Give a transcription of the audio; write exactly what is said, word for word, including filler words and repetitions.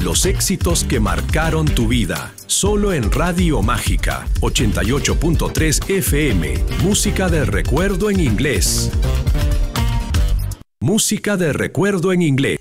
Los éxitos que marcaron tu vida. Solo en Radio Mágica, ochenta y ocho punto tres F M. Música de recuerdo en inglés. Música de recuerdo en inglés.